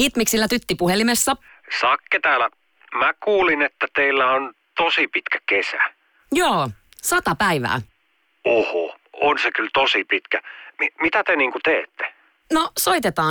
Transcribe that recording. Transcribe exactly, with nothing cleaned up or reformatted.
Hitmiksillä tytti puhelimessa. Sakke täällä. Mä kuulin, että teillä on tosi pitkä kesä. Joo, sata päivää. Oho, on se kyllä tosi pitkä. Mi- mitä te niinku teette? No, soitetaan